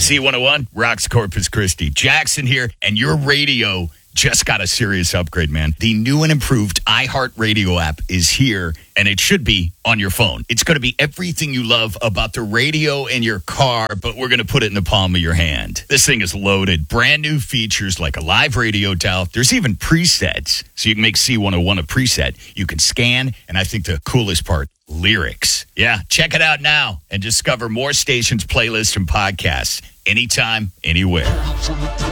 C101, Rocks Corpus Christi. Jackson here, and your radio just got a serious upgrade, man. The new and improved iHeartRadio app is here, and it should be on your phone. It's going to be everything you love about the radio in your car, but we're going to put it in the palm of your hand. This thing is loaded. Brand new features like a live radio dial. There's even presets, so you can make C101 a preset. You can scan, and I think the coolest part, lyrics. Yeah, check it out now and discover more stations, playlists, and podcasts anytime, anywhere.